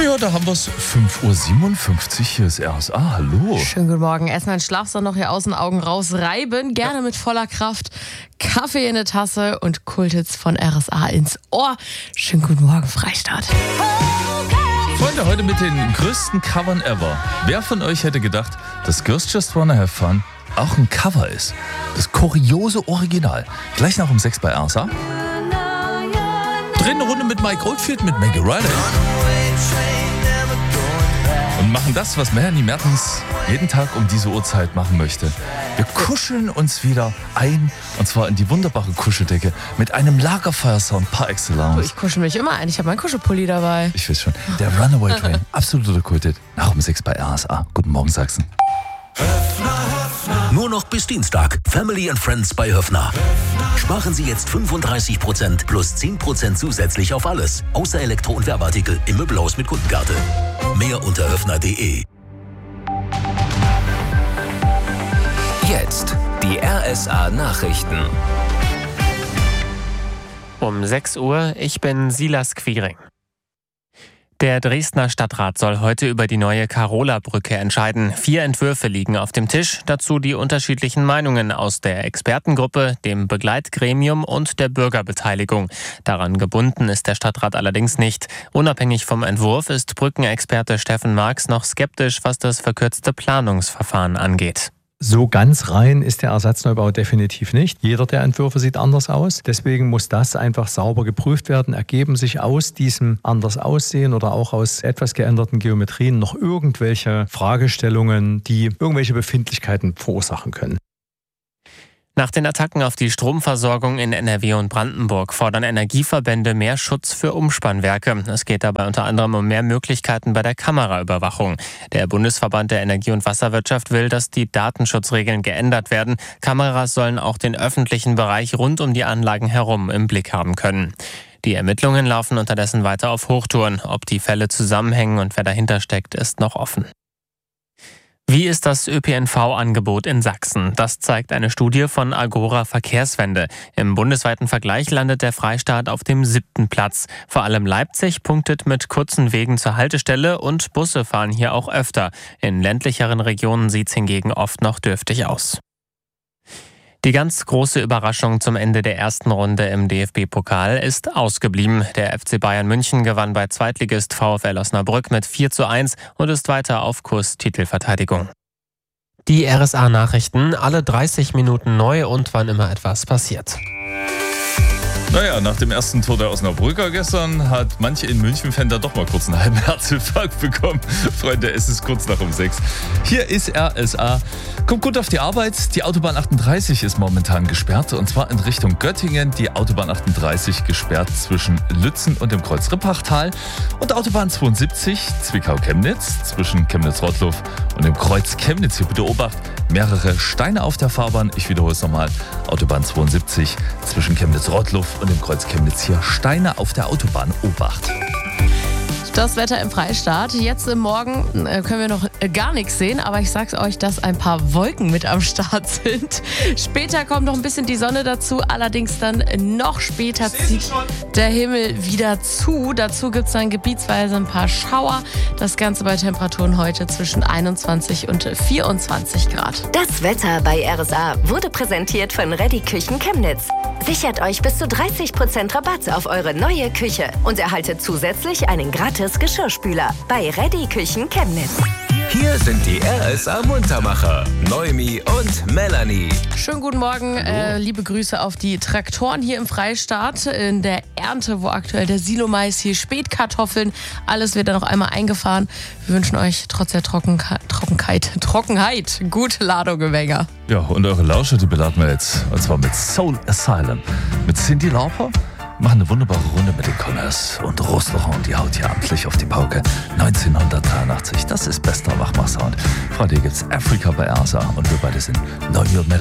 Ja, da haben wir es. 5:57 Uhr, hier ist RSA. Hallo. Schönen guten Morgen. Erstmal den Schlafsack noch hier aus den Augen rausreiben. Gerne mit voller Kraft. Kaffee in der Tasse und Kulthits von RSA ins Ohr. Schönen guten Morgen, Freistaat. Freunde, heute mit den größten Covern ever. Wer von euch hätte gedacht, dass Girls Just Wanna Have Fun auch ein Cover ist? Das kuriose Original. Gleich nach um 6 bei RSA. Drehen eine Runde mit Mike Oldfield, mit Maggie Riley. Und machen das, was Melanie Mertens jeden Tag um diese Uhrzeit machen möchte. Wir kuscheln uns wieder ein, und zwar in die wunderbare Kuscheldecke mit einem Lagerfeuersound par excellence. Ich kuschel mich immer ein. Ich habe meinen Kuschelpulli dabei. Ich weiß schon. Der Runaway Train, absoluter Kulthit. Nach um 6 bei RSA. Guten Morgen, Sachsen. Nur noch bis Dienstag. Family and Friends bei Höffner. Sparen Sie jetzt 35% plus 10% zusätzlich auf alles. Außer Elektro- und Werbeartikel im Möbelhaus mit Kundenkarte. Mehr unter höffner.de. Jetzt die RSA Nachrichten. Um 6 Uhr, ich bin Silas Quiring. Der Dresdner Stadtrat soll heute über die neue Karola-Brücke entscheiden. 4 Entwürfe liegen auf dem Tisch, dazu die unterschiedlichen Meinungen aus der Expertengruppe, dem Begleitgremium und der Bürgerbeteiligung. Daran gebunden ist der Stadtrat allerdings nicht. Unabhängig vom Entwurf ist Brückenexperte Steffen Marx noch skeptisch, was das verkürzte Planungsverfahren angeht. So ganz rein ist der Ersatzneubau definitiv nicht. Jeder der Entwürfe sieht anders aus. Deswegen muss das einfach sauber geprüft werden. Ergeben sich aus diesem anders Aussehen oder auch aus etwas geänderten Geometrien noch irgendwelche Fragestellungen, die irgendwelche Befindlichkeiten verursachen können? Nach den Attacken auf die Stromversorgung in NRW und Brandenburg fordern Energieverbände mehr Schutz für Umspannwerke. Es geht dabei unter anderem um mehr Möglichkeiten bei der Kameraüberwachung. Der Bundesverband der Energie- und Wasserwirtschaft will, dass die Datenschutzregeln geändert werden. Kameras sollen auch den öffentlichen Bereich rund um die Anlagen herum im Blick haben können. Die Ermittlungen laufen unterdessen weiter auf Hochtouren. Ob die Fälle zusammenhängen und wer dahinter steckt, ist noch offen. Wie ist das ÖPNV-Angebot in Sachsen? Das zeigt eine Studie von Agora Verkehrswende. Im bundesweiten Vergleich landet der Freistaat auf dem 7. Platz. Vor allem Leipzig punktet mit kurzen Wegen zur Haltestelle und Busse fahren hier auch öfter. In ländlicheren Regionen sieht es hingegen oft noch dürftig aus. Die ganz große Überraschung zum Ende der ersten Runde im DFB-Pokal ist ausgeblieben. Der FC Bayern München gewann bei Zweitligist VfL Osnabrück mit 4:1 und ist weiter auf Kurs Titelverteidigung. Die RSA-Nachrichten, alle 30 Minuten neu und wann immer etwas passiert. Naja, nach dem ersten Tor der Osnabrücker gestern hat manche in München-Fan da doch mal kurz einen halben Herzinfarkt bekommen. Freunde, es ist kurz nach um 6. Hier ist RSA. Kommt gut auf die Arbeit. Die Autobahn 38 ist momentan gesperrt, und zwar in Richtung Göttingen. Die Autobahn 38 gesperrt zwischen Lützen und dem Kreuz Rippachtal. Und Autobahn 72 Zwickau-Chemnitz zwischen Chemnitz-Rottluff und dem Kreuz Chemnitz. Hier bitte Obacht, mehrere Steine auf der Fahrbahn. Ich wiederhole es nochmal. Autobahn 72 zwischen Chemnitz-Rottluff und dem Kreuz Chemnitz. Hier Steine auf der Autobahn. Obacht. Das Wetter im Freistaat. Jetzt im Morgen können wir noch gar nichts sehen, aber ich sag's euch, dass ein paar Wolken mit am Start sind. Später kommt noch ein bisschen die Sonne dazu, allerdings dann noch später zieht der Himmel wieder zu. Dazu gibt's dann gebietsweise ein paar Schauer. Das Ganze bei Temperaturen heute zwischen 21 und 24 Grad. Das Wetter bei RSA wurde präsentiert von Ready Küchen Chemnitz. Sichert euch bis zu 30% Rabatt auf eure neue Küche und erhaltet zusätzlich einen gratis Geschirrspüler bei Ready Küchen Chemnitz. Hier sind die RSA-Muntermacher, Noemi und Melanie. Schönen guten Morgen, liebe Grüße auf die Traktoren hier im Freistaat. In der Ernte, wo aktuell der Silomais hier Spätkartoffeln, alles wird da noch einmal eingefahren. Wir wünschen euch trotz der Trockenheit gute Ladungewänger. Ja, und eure Lauscher, die beladen wir jetzt, und zwar mit Soul Asylum. Mit Cyndi Lauper. Machen eine wunderbare Runde mit den Connors und Rostlaurent, die haut hier amtlich auf die Pauke. 1983, das ist bester Wachmach-Sound. Freunde, hier gibt's Afrika bei RSA und wir beide sind Noemi und Melanie.